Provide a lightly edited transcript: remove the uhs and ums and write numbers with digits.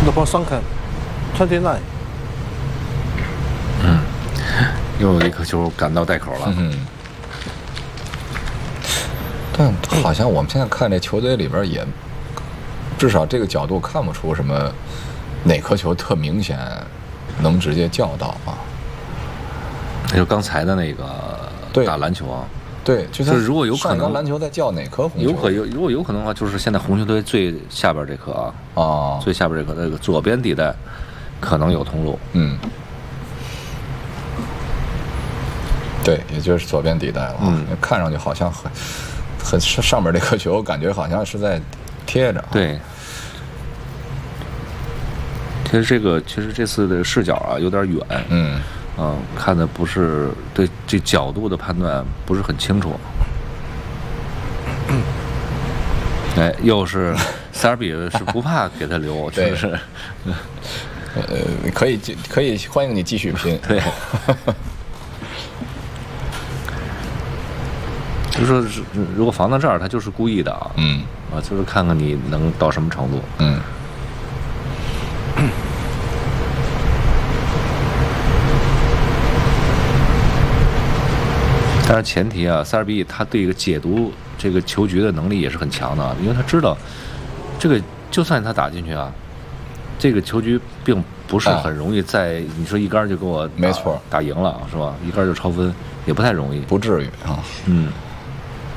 The ball sunken, 29. 又一颗球赶到袋口了。 但好像我们现在看这球队里边也，至少这个角度看不出什么哪颗球特明显能直接叫到啊。 就刚才的那个打篮球啊。 对， 就是如果有可能， 篮球在叫哪颗红球？ 如果有可能的话，就是现在红球队最下边这颗啊，最下边这颗那个左边地带可能有通路。 对，也就是左边地带了。看上去好像很上面这颗球，感觉好像是在贴着。 对，其实这次的视角啊有点远。看的不是对这角度的判断不是很清楚。哎，又是塞尔比是不怕给他留，确实是。 可以欢迎你继续拼。 对。就是说，如果防到这儿，他就是故意的啊。就是看看你能到什么程度。但是前提啊，塞尔比他对一个解读这个球局的能力也是很强的，因为他知道这个就算他打进去啊，这个球局并不是很容易在你说一杆就给我没错打赢了是吧？一杆就超分也不太容易， 不至于啊。